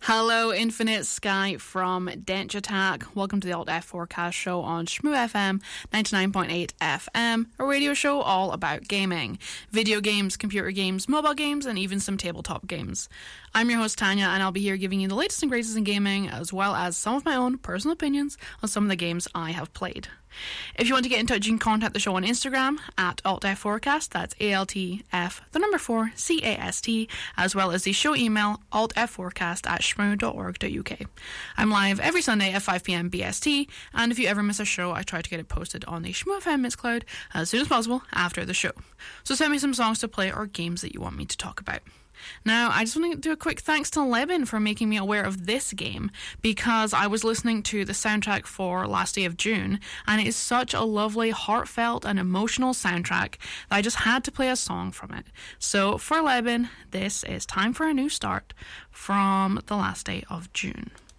Hello, Infinite Sky from Dench Attack. Welcome to the Alt F Forecast show on Shmoo FM 99.8 FM, a radio show all about gaming. Video games, computer games, mobile games, and even some tabletop games. I'm your host, Tanya, and I'll be here giving you the latest and greatest in gaming, as well as some of my own personal opinions on some of the games I have played. If you want to get in touch, you can contact the show on Instagram at AltFforecast, that's ALTF4CAST, as well as the show email altfforecast@shmoo.org.uk. I'm live every Sunday at 5pm BST, and if you ever miss a show, I try to get it posted on the Shmoo FM Mixcloud as soon as possible after the show. So send me some songs to play or games that you want me to talk about. Now, I just want to do a quick thanks to Lebin for making me aware of this game, because I was listening to the soundtrack for Last Day of June, and it is such a lovely, heartfelt and emotional soundtrack that I just had to play a song from it. So for Lebin, this is Time for a New Start from The Last Day of June.